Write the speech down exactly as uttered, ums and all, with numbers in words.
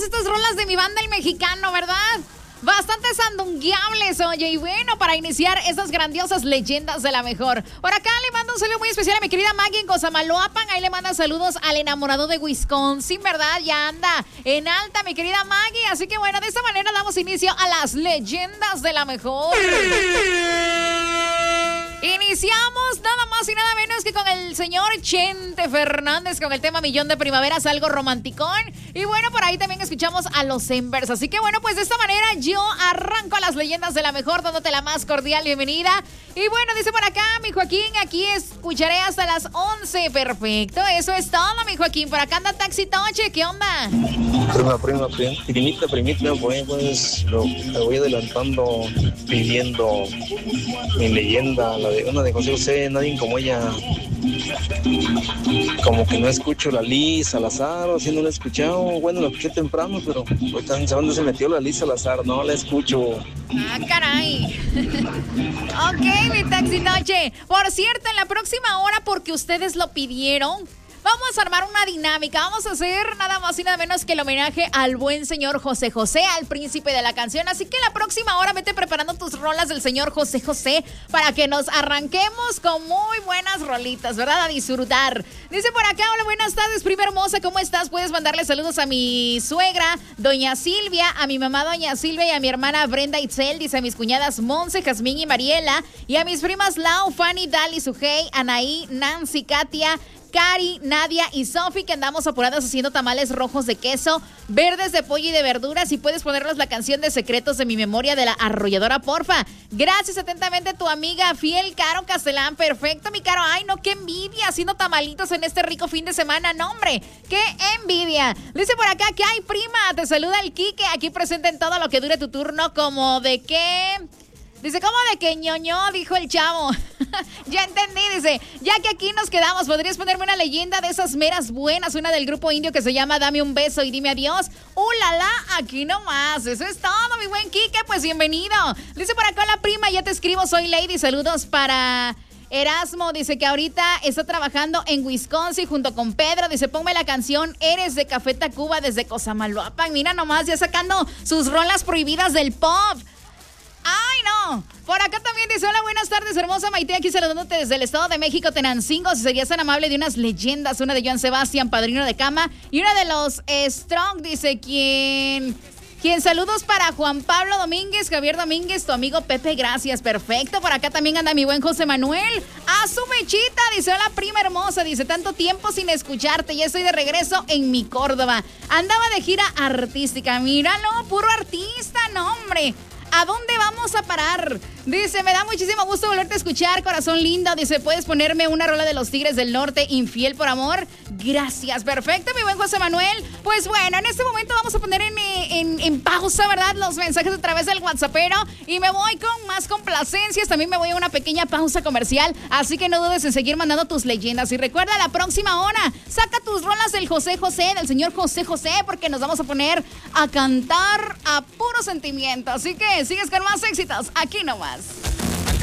estas rolas de mi banda El Mexicano, ¿verdad? Bastante sandungueables, oye, y bueno, para iniciar estas grandiosas leyendas de la mejor. Por acá le mando un saludo muy especial a mi querida Maggie en Cosamaloapan. Ahí le manda saludos al enamorado de Wisconsin, ¿verdad? Ya anda en alta, mi querida Maggie. Así que bueno, de esta manera damos inicio a las leyendas de la mejor. Iniciamos nada más y nada menos que con el señor Chente Fernández con el tema Millón de Primaveras, algo romanticón. Y bueno, por ahí también escuchamos a los Embers. Así que bueno, pues de esta manera yo arranco a las leyendas de la mejor, dándote la más cordial bienvenida. Y bueno, dice por acá mi Joaquín, aquí escucharé hasta las once. Perfecto, eso es todo, mi Joaquín. Por acá anda Taxi Toche, ¿qué onda? Prima, prima, prima, primita, primita, voy, pues lo, me voy adelantando pidiendo mi leyenda, la de una de José José, nadie como ella. Como que no escucho la Liz Salazar, o si no la he escuchado, bueno, la escuché temprano, pero ahorita no sé dónde se metió la Liz Salazar, no la escucho. Ah, caray. Ok, mi Taxi Noche. Por cierto, en la próxima hora, porque ustedes lo pidieron, vamos a armar una dinámica. Vamos a hacer nada más y nada menos que el homenaje al buen señor José José, al príncipe de la canción. Así que la próxima hora vete preparando tus rolas del señor José José para que nos arranquemos con muy buenas rolitas, ¿verdad? A disfrutar. Dice por acá, hola, buenas tardes, prima hermosa, ¿cómo estás? Puedes mandarle saludos a mi suegra, doña Silvia, a mi mamá, doña Silvia, y a mi hermana Brenda Itzel, dice a mis cuñadas Monse, Jazmín y Mariela, y a mis primas Lau, Fanny, Dali, Sujei, Anaí, Nancy, Katia, Cari, Nadia y Sofi, que andamos apuradas haciendo tamales rojos de queso, verdes de pollo y de verduras. Y puedes ponernos la canción de Secretos de mi Memoria de la Arrolladora, porfa. Gracias atentamente, tu amiga fiel, Caro Castelán. Perfecto, mi Caro. Ay, no, qué envidia haciendo tamalitos en este rico fin de semana. No, hombre, qué envidia. Dice por acá que hay, prima. Te saluda el Quique, aquí presente en todo lo que dure tu turno. Como de qué... Dice, ¿cómo de que ñoño? Dijo el chavo. Ya entendí, dice, ya que aquí nos quedamos, ¿podrías ponerme una leyenda de esas meras buenas? Una del grupo indio que se llama Dame un beso y dime adiós. ¡Uh, la, la! Aquí nomás. Eso es todo, mi buen Quique, pues bienvenido. Dice por acá la prima, ya te escribo, soy Lady. Saludos para Erasmo, dice que ahorita está trabajando en Wisconsin junto con Pedro. Dice, ponme la canción Eres de Café Tacuba desde Cosamaloapan. Mira nomás, ya sacando sus rolas prohibidas del pop. ¡Ay, no! Por acá también dice, hola, buenas tardes, hermosa Maite, aquí saludándote desde el Estado de México, Tenancingo. Si serías tan amable de unas leyendas, una de Joan Sebastián, padrino de cama, y una de los eh, Strong, dice, quien... Quien saludos para Juan Pablo Domínguez, Javier Domínguez, tu amigo Pepe, gracias, perfecto. Por acá también anda mi buen José Manuel. A su mechita, dice, hola prima hermosa, dice, tanto tiempo sin escucharte, ya estoy de regreso en mi Córdoba. Andaba de gira artística, míralo, puro artista, no hombre. ¿A dónde vamos a parar? Dice, me da muchísimo gusto volverte a escuchar, corazón lindo. Dice, ¿puedes ponerme una rola de los Tigres del Norte, Infiel por Amor? Gracias, perfecto, mi buen José Manuel. Pues bueno, en este momento vamos a poner en, en, en pausa, ¿verdad? Los mensajes a través del WhatsAppero. Y me voy con más complacencias. También me voy a una pequeña pausa comercial. Así que no dudes en seguir mandando tus leyendas. Y recuerda, la próxima hora, saca tus rolas del José José, del señor José José, porque nos vamos a poner a cantar a puro sentimiento. Así que sigues con más éxitos aquí nomás.